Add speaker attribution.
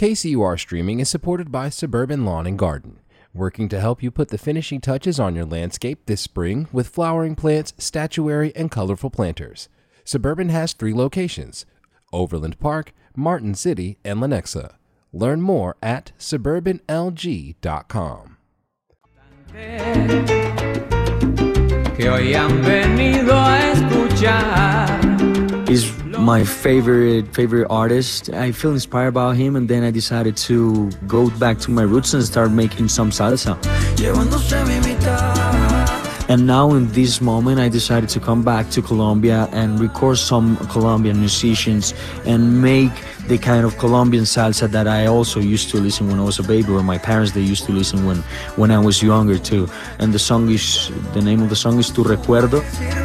Speaker 1: KCUR Streaming is supported by Suburban Lawn and Garden, working to help you put the finishing touches on your landscape this spring with flowering plants, statuary, and colorful planters. Suburban has 3 locations: Overland Park, Martin City, and Lenexa. Learn more at suburbanlg.com.
Speaker 2: He's my favorite artist. I feel inspired by him, and then I decided to go back to my roots and start making some salsa. And now in this moment, I decided to come back to Colombia and record some Colombian musicians and make the kind of Colombian salsa that I also used to listen when I was a baby, or my parents, they used to listen when I was younger too. And the name of the song is Tu Recuerdo.